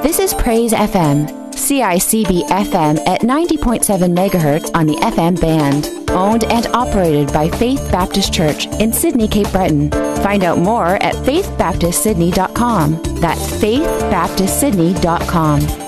This is Praise FM, CICB FM at 90.7 megahertz on the FM band. Owned and operated by Faith Baptist Church in Sydney, Cape Breton. Find out more at faithbaptistsydney.com. That's faithbaptistsydney.com.